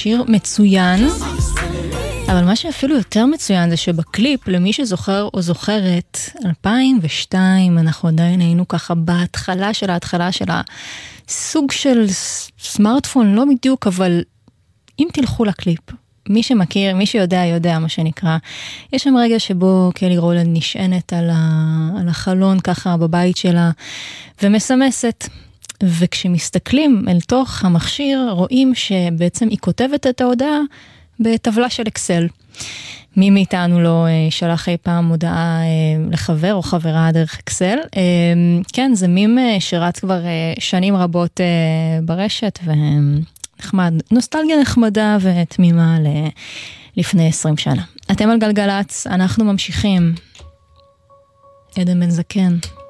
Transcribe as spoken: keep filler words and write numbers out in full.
שיר מצוין, אבל מה שאפילו יותר מצוין זה שבקליפ, למי שזוכר או זוכרת, אלפיים ושתיים, אנחנו עדיין היינו ככה בהתחלה של ההתחלה של הסוג של סמארטפון, לא בדיוק, אבל אם תלכו לקליפ, מי שמכיר, מי שיודע, יודע מה שנקרא. יש שם רגע שבו קלי רולנד נשענת על, ה, על החלון ככה בבית שלה, ומסמסת. וכשמסתכלים אל תוך המכשיר, רואים שבעצם היא כותבת את ההודעה בטבלה של אקסל. מי מאיתנו לא שלח אי פעם הודעה לחבר או חברה דרך אקסל. כן, זה מים שרץ כבר שנים רבות ברשת, ונחמד, נוסטלגיה נחמדה ותמימה לפני עשרים שנה. אתם על גלגלץ, אנחנו ממשיכים. עדן בן זקן.